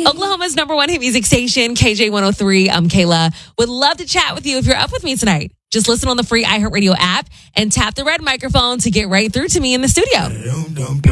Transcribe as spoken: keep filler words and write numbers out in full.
Oklahoma's number one hit music station, K J one oh three. I'm Kayla. Would love to chat with you if you're up with me tonight. Just listen on the free iHeartRadio app and tap the red microphone to get right through to me in the studio.